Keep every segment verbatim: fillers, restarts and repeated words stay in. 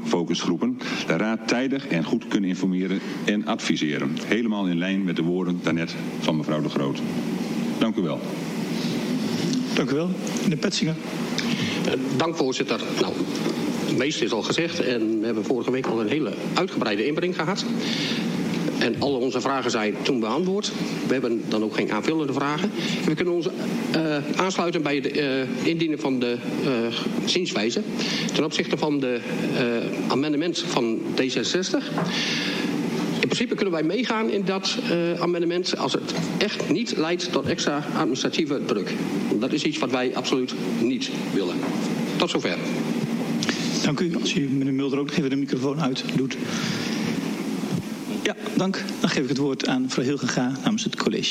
focusgroepen de Raad tijdig en goed kunnen informeren en adviseren. Helemaal in lijn met de woorden daarnet van mevrouw De Groot. Dank u wel. Dank u wel. Meneer Petzinger. Uh, dank, voorzitter. Nou, het meeste is al gezegd en we hebben vorige week al een hele uitgebreide inbreng gehad. En alle onze vragen zijn toen beantwoord. We hebben dan ook geen aanvullende vragen. We kunnen ons uh, aansluiten bij het uh, indienen van de uh, zienswijze. Ten opzichte van de uh, amendement van D zesenzestig. In principe kunnen wij meegaan in dat uh, amendement als het echt niet leidt tot extra administratieve druk. Dat is iets wat wij absoluut niet willen. Tot zover. Dank u. Als u meneer Mulder ook nog even de microfoon uit doet. Ja, dank. Dan geef ik het woord aan mevrouw Hilgega namens het college.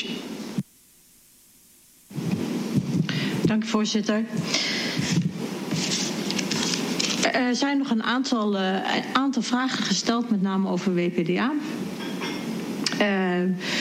Dank u, voorzitter. Er zijn nog een aantal, uh, aantal vragen gesteld, met name over W P D A. Uh,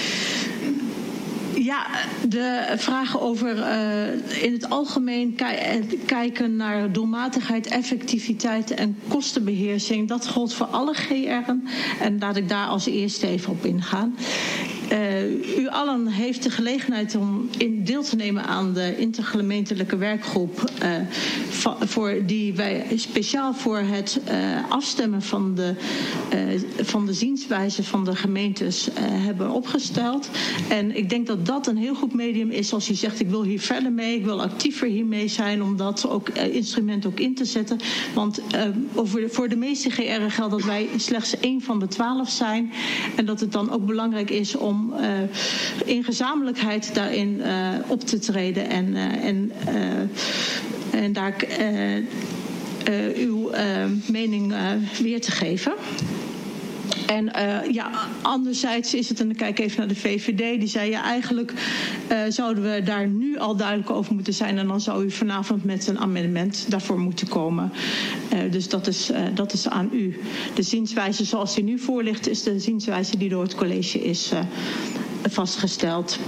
Ja, de vragen over uh, in het algemeen ki- kijken naar doelmatigheid, effectiviteit en kostenbeheersing. Dat geldt voor alle G R'en en laat ik daar als eerste even op ingaan. Uh, u allen heeft de gelegenheid om in deel te nemen aan de intergemeentelijke werkgroep uh, va- voor die wij speciaal voor het uh, afstemmen van de, uh, van de zienswijze van de gemeentes uh, hebben opgesteld. En ik denk dat dat een heel goed medium is als u zegt ik wil hier verder mee, ik wil actiever hiermee zijn om dat ook, uh, instrument ook in te zetten. Want uh, over de, voor de meeste G R'en geldt dat wij slechts één van de twaalf zijn en dat het dan ook belangrijk is om om uh, in gezamenlijkheid daarin uh, op te treden en, uh, en, uh, en daar uh, uh, uw uh, mening uh, weer te geven. En uh, ja, anderzijds is het, en dan kijk ik even naar de V V D, die zei ja, eigenlijk uh, zouden we daar nu al duidelijk over moeten zijn en dan zou u vanavond met een amendement daarvoor moeten komen. Uh, dus dat is, uh, dat is aan u. De zienswijze zoals die nu voor ligt is de zienswijze die door het college is uh, vastgesteld.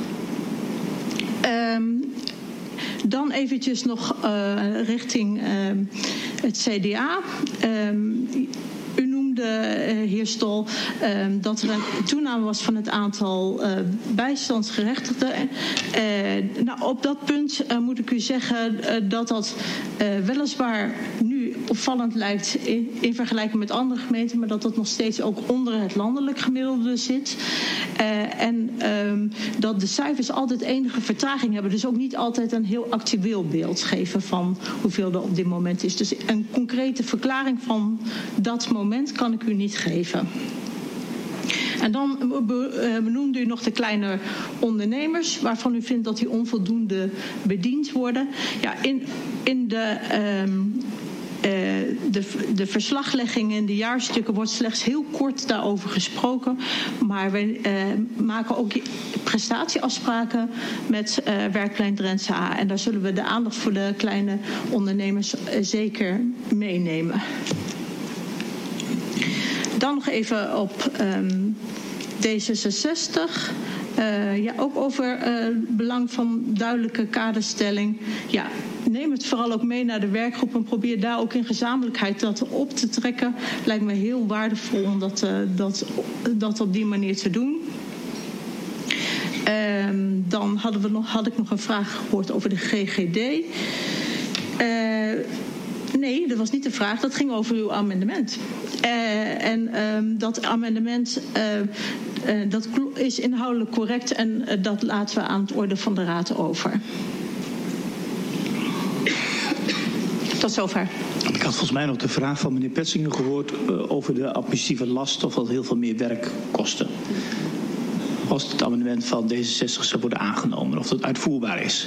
Um, Dan eventjes nog uh, richting uh, het C D A. Um, u noemde, uh, heer Stol, uh, dat er een toename was van het aantal uh, bijstandsgerechtigden. Uh, nou, op dat punt uh, moet ik u zeggen uh, dat dat uh, weliswaar nu opvallend lijkt in, in vergelijking met andere gemeenten, maar dat dat nog steeds ook onder het landelijk gemiddelde zit. Uh, en um, dat de cijfers altijd enige vertraging hebben, dus ook niet altijd een heel actueel beeld geven van hoeveel er op dit moment is. Dus een concrete verklaring van dat moment kan ik u niet geven. En dan benoemde u nog de kleine ondernemers, waarvan u vindt dat die onvoldoende bediend worden. Ja, in, in de... Um, Uh, de, de verslaglegging in de jaarstukken wordt slechts heel kort daarover gesproken. Maar we uh, maken ook prestatieafspraken met uh, Werkplein Drentse A. En daar zullen we de aandacht voor de kleine ondernemers uh, zeker meenemen. Dan nog even op um, D zesenzestig. Uh, ja, ook over het uh, belang van duidelijke kaderstelling. Ja, neem het vooral ook mee naar de werkgroep en probeer daar ook in gezamenlijkheid dat op te trekken. Lijkt me heel waardevol om dat, uh, dat, dat op die manier te doen. Uh, dan hadden we nog, had ik nog een vraag gehoord over de G G D. Uh, Nee, dat was niet de vraag. Dat ging over uw amendement. Uh, en um, dat amendement uh, uh, dat is inhoudelijk correct en uh, dat laten we aan het orde van de Raad over. Tot zover. Ik had volgens mij nog de vraag van meneer Petzinger gehoord uh, over de administratieve last of dat heel veel meer werk kostte. Als het amendement van D zesenzestig zou worden aangenomen, of dat uitvoerbaar is.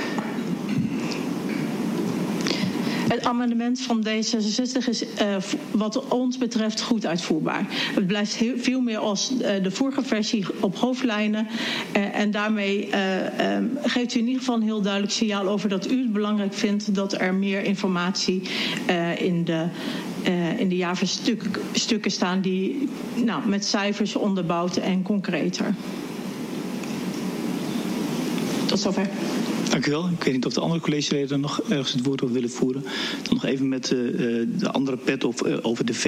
Het amendement van D zesenzestig is uh, wat ons betreft goed uitvoerbaar. Het blijft heel, veel meer als uh, de vorige versie op hoofdlijnen. Uh, en daarmee uh, um, geeft u in ieder geval een heel duidelijk signaal over dat u het belangrijk vindt dat er meer informatie uh, in de... Uh, in de jaarverstukken staan die nou, met cijfers onderbouwd en concreter. Tot zover. Dank u wel. Ik weet niet of de andere collegeleden nog ergens het woord over willen voeren. Dan nog even met uh, de andere pet of, uh, over de